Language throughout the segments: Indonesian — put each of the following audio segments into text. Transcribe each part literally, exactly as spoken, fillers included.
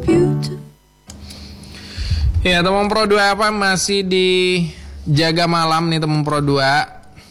computer. Ya teman Pro dua apa masih di jaga malam nih teman Pro dua.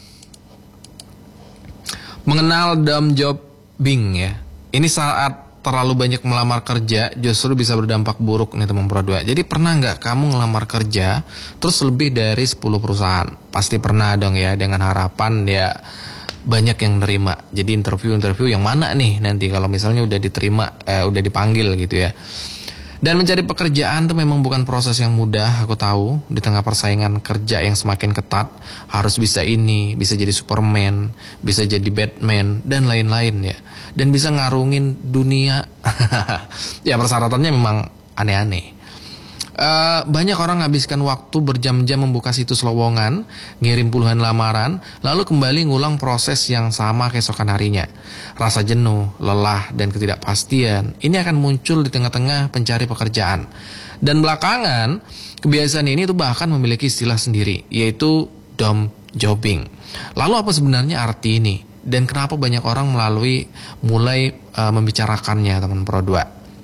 Mengenal dumb jobbing ya. Ini saat terlalu banyak melamar kerja justru bisa berdampak buruk nih teman Pro dua. Jadi pernah nggak kamu ngelamar kerja terus lebih dari sepuluh perusahaan? Pasti pernah dong ya, dengan harapan ya banyak yang nerima. Jadi interview-interview yang mana nih nanti kalau misalnya udah diterima, eh, udah dipanggil gitu ya. Dan mencari pekerjaan tuh memang bukan proses yang mudah, aku tahu. Di tengah persaingan kerja yang semakin ketat, harus bisa ini, bisa jadi Superman, bisa jadi Batman, dan lain-lain ya. Dan bisa ngarungin dunia. Ya persyaratannya memang aneh-aneh. Uh, banyak orang menghabiskan waktu berjam-jam membuka situs lowongan, ngirim puluhan lamaran, lalu kembali ngulang proses yang sama keesokan harinya. Rasa jenuh, lelah, dan ketidakpastian ini akan muncul di tengah-tengah pencari pekerjaan. Dan belakangan, kebiasaan ini tuh bahkan memiliki istilah sendiri, yaitu dumb jobbing. Lalu apa sebenarnya arti ini? Dan kenapa banyak orang melalui mulai uh, membicarakannya, teman Pro dua?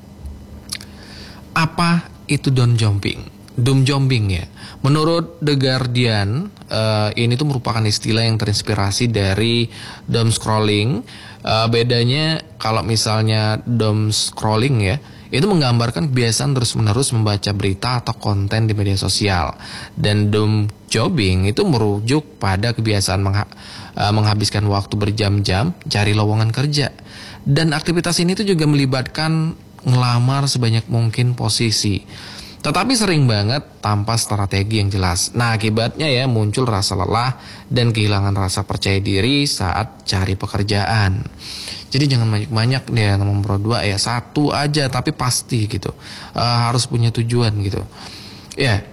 Apa itu dumb jobbing? Dumb jobbing ya. Menurut The Guardian, uh, ini tuh merupakan istilah yang terinspirasi dari doom scrolling. Uh, bedanya kalau misalnya doom scrolling ya, itu menggambarkan kebiasaan terus-menerus membaca berita atau konten di media sosial. Dan dumb jobbing itu merujuk pada kebiasaan mengha- uh, menghabiskan waktu berjam-jam cari lowongan kerja. Dan aktivitas ini tuh juga melibatkan ngelamar sebanyak mungkin posisi, tetapi sering banget tanpa strategi yang jelas. Nah akibatnya ya muncul rasa lelah dan kehilangan rasa percaya diri saat cari pekerjaan. Jadi jangan banyak-banyak deh teman Pro dua ya, satu aja tapi pasti gitu, uh, harus punya tujuan gitu ya.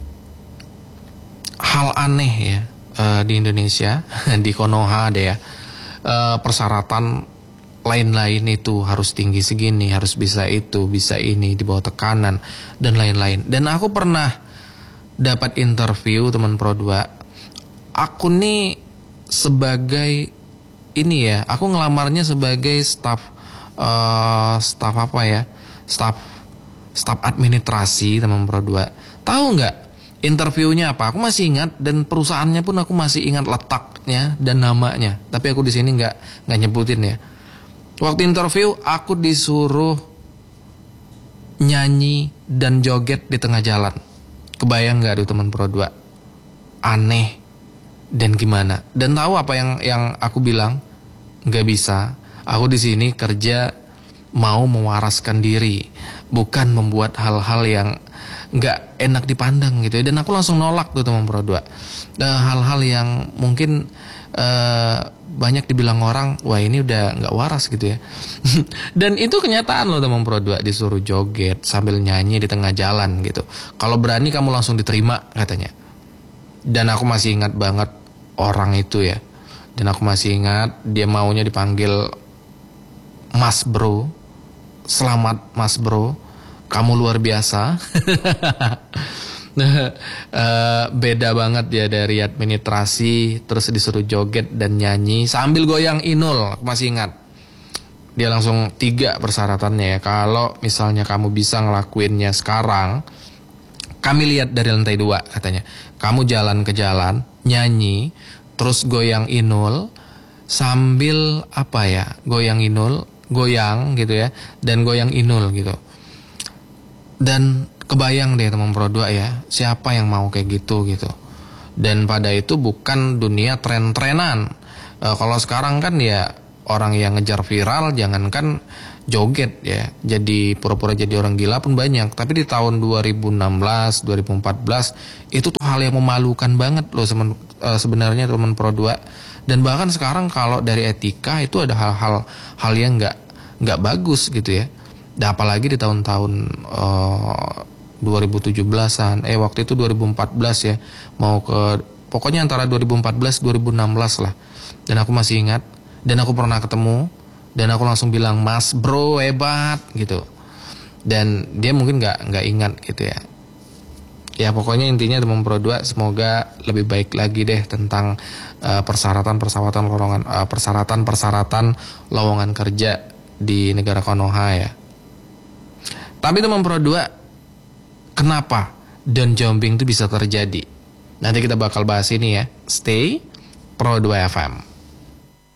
Hal aneh ya uh, di Indonesia di Konoha deh ya, uh, persyaratan lain-lain itu harus tinggi segini, harus bisa itu, bisa ini, di bawah tekanan dan lain-lain. Dan aku pernah dapat interview teman Pro dua. Aku nih sebagai ini ya, aku ngelamarnya sebagai staff uh, staff apa ya? Staff staff administrasi teman Pro dua. Tahu nggak interviewnya apa? Aku masih ingat dan perusahaannya pun aku masih ingat letaknya dan namanya. Tapi aku di sini nggak nggak nyebutin ya. Waktu interview aku disuruh nyanyi dan joget di tengah jalan. Kebayang gak tuh teman Pro dua? Aneh dan gimana? Dan tahu apa yang yang aku bilang? Gak bisa. Aku di sini kerja mau mewaraskan diri, bukan membuat hal-hal yang gak enak dipandang gitu ya. Dan aku langsung nolak tuh teman Pro dua. Nah, hal-hal yang mungkin uh, banyak dibilang orang, wah ini udah gak waras gitu ya. Dan itu kenyataan loh teman Pro dua, disuruh joget sambil nyanyi di tengah jalan gitu. Kalau berani kamu langsung diterima katanya. Dan aku masih ingat banget orang itu ya. Dan aku masih ingat dia maunya dipanggil Mas Bro. Selamat Mas Bro, kamu luar biasa. uh, beda banget ya dari administrasi, terus disuruh joget dan nyanyi sambil goyang inul. Aku masih ingat dia langsung tiga persyaratannya ya. Kalau misalnya kamu bisa ngelakuinnya sekarang, kami lihat dari lantai dua katanya. Kamu jalan ke jalan, nyanyi, terus goyang inul sambil apa ya, goyang inul, goyang gitu ya, dan goyang inul gitu. Dan kebayang deh teman Pro dua ya, siapa yang mau kayak gitu gitu. Dan pada itu bukan dunia tren-trenan. E, kalau sekarang kan ya orang yang ngejar viral, jangankan joget ya, jadi pura-pura jadi orang gila pun banyak. Tapi di tahun dua ribu enam belas, dua ribu empat belas itu tuh hal yang memalukan banget loh semen, e, sebenarnya teman Pro dua. Dan bahkan sekarang kalau dari etika itu ada hal-hal hal yang nggak nggak bagus gitu ya. Dan apalagi di tahun-tahun uh, dua ribu tujuh belasan, eh waktu itu dua ribu empat belas ya, mau ke pokoknya antara dua ribu empat belas dua ribu enam belas lah. Dan aku masih ingat, dan aku pernah ketemu, dan aku langsung bilang, Mas Bro hebat gitu. Dan dia mungkin nggak nggak ingat gitu ya. Ya pokoknya intinya teman Pro dua, semoga lebih baik lagi deh tentang uh, persyaratan-persyaratan lowongan uh, persyaratan-persyaratan lowongan kerja di negara Konoha ya. Tapi teman Pro dua, kenapa down jumping itu bisa terjadi? Nanti kita bakal bahas ini ya. Stay Pro dua F M.